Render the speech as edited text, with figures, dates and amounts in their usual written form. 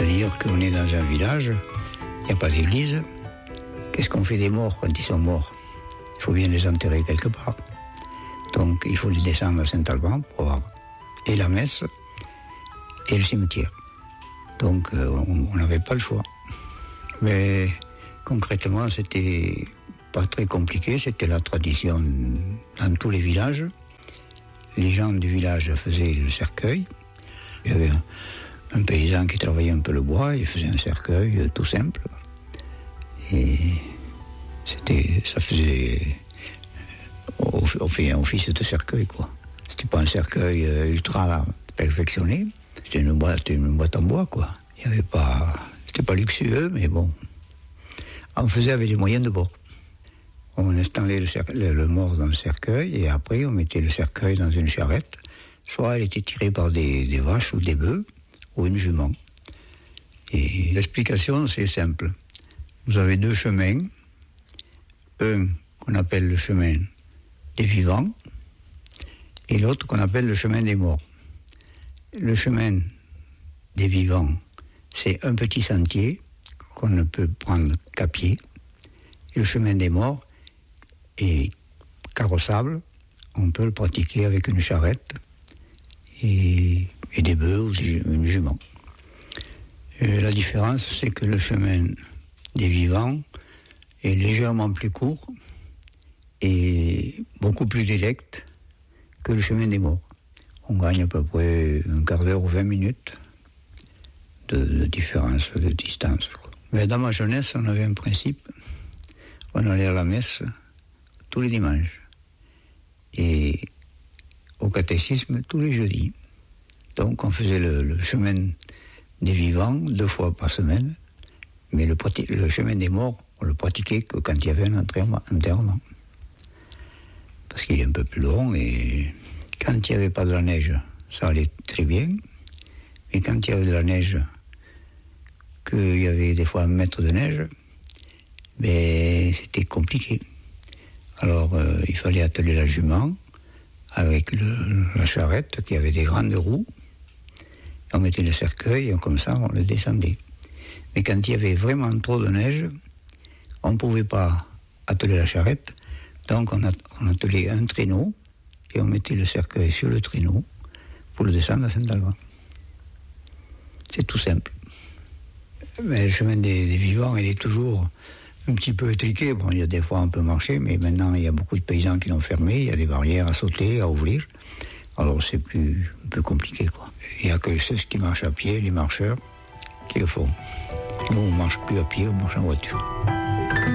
C'est-à-dire qu'on est dans un village, il n'y a pas d'église. Qu'est-ce qu'on fait des morts quand ils sont morts? Il faut bien les enterrer quelque part. Donc il faut les descendre à Saint-Alban pour voir et la messe et le cimetière. Donc on n'avait pas le choix. Mais concrètement, c'était pas très compliqué, c'était la tradition dans tous les villages. Les gens du village faisaient le cercueil. Il y avait un paysan qui travaillait un peu le bois, il faisait un cercueil tout simple. Et ça faisait office de cercueil, quoi. C'était pas un cercueil ultra perfectionné, c'était une boîte en bois, quoi. Il y avait pas, c'était pas luxueux, mais bon. On faisait avec les moyens de bord. On installait le mort dans le cercueil et après on mettait le cercueil dans une charrette. Soit elle était tirée par des vaches ou des bœufs ou une jument. Et l'explication, c'est simple. Vous avez deux chemins. Un qu'on appelle le chemin des vivants et l'autre qu'on appelle le chemin des morts. Le chemin des vivants, c'est un petit sentier qu'on ne peut prendre qu'à pied. Et le chemin des morts est carrossable. On peut le pratiquer avec une charrette et des bœufs ou une jument. La différence, c'est que le chemin des vivants est légèrement plus court et beaucoup plus direct que le chemin des morts. On gagne à peu près un quart d'heure ou 20 minutes de différence de distance. Mais dans ma jeunesse, on avait un principe. On allait à la messe tous les dimanches et au catéchisme tous les jeudis. Donc on faisait le chemin des vivants 2 fois par semaine, mais le chemin des morts, on le pratiquait que quand il y avait un enterrement. Parce qu'il est un peu plus long et quand il n'y avait pas de la neige, ça allait très bien. Mais quand il y avait de la neige, qu'il y avait des fois 1 mètre de neige, ben, c'était compliqué. Alors il fallait atteler la jument avec la charrette qui avait des grandes roues. On mettait le cercueil et comme ça on le descendait. Mais quand il y avait vraiment trop de neige, on ne pouvait pas atteler la charrette. Donc on attelait un traîneau et on mettait le cercueil sur le traîneau pour le descendre à Saint-Alban. C'est tout simple. Mais le chemin des vivants, il est toujours un petit peu étriqué. Bon, il y a des fois on peut marcher, mais maintenant il y a beaucoup de paysans qui l'ont fermé. Il y a des barrières à sauter, à ouvrir. Alors c'est un peu compliqué, quoi. Il n'y a que ceux qui marchent à pied, les marcheurs, qui le font. Nous, on ne marche plus à pied, on marche en voiture.